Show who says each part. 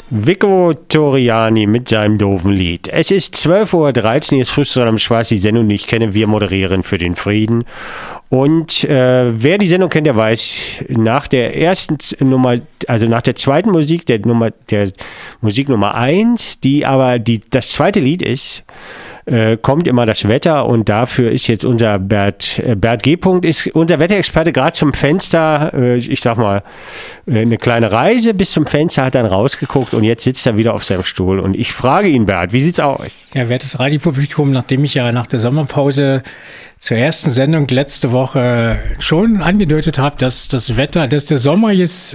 Speaker 1: Vico Toriani mit seinem doofen Lied. Es ist 12.13 Uhr, jetzt frisch dran am Schweiß, die Sendung, die ich kenne. Wir moderieren für den Frieden. Und wer die Sendung kennt, der weiß, nach der ersten Nummer, also nach der zweiten Musik, der Musik Nummer 1, die aber das zweite Lied ist, kommt immer das Wetter, und dafür ist jetzt unser Bert G. ist unser Wetterexperte gerade zum Fenster, ich sag mal, eine kleine Reise bis zum Fenster, hat dann rausgeguckt und jetzt sitzt er wieder auf seinem Stuhl und ich frage ihn, Bert, wie sieht's aus?
Speaker 2: Ja, wertes Radiopublikum, nachdem ich ja nach der Sommerpause zur ersten Sendung letzte Woche schon angedeutet habe, dass der Sommer jetzt